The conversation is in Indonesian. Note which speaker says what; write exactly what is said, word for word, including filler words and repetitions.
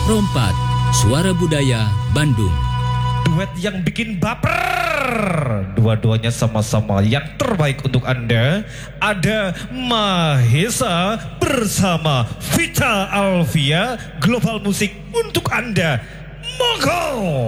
Speaker 1: Rompat, Suara Budaya Bandung.
Speaker 2: Duet yang bikin baper. Dua-duanya sama-sama yang terbaik untuk Anda. Ada Mahesa bersama Vita Alvia. Global Musik untuk Anda. Monggo.